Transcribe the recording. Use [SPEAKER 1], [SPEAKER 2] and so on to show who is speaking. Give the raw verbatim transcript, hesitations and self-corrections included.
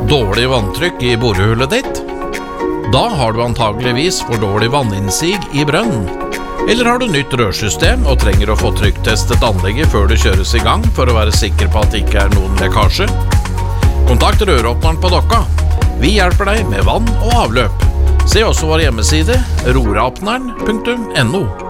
[SPEAKER 1] Dårlig vanntrykk i borehullet ditt? Da har du antageligvis for dårlig vanninnsig i brønnen. Eller har du nytt rørsystem og trenger å få trykktestet anlegget før det kjøres i gang for å være sikker på at det ikke er noen lekkasje? Kontakt røråpneren på Dokka. Vi hjelper deg med vann og avløp. Se også vår hjemmeside rorapneren punktum no.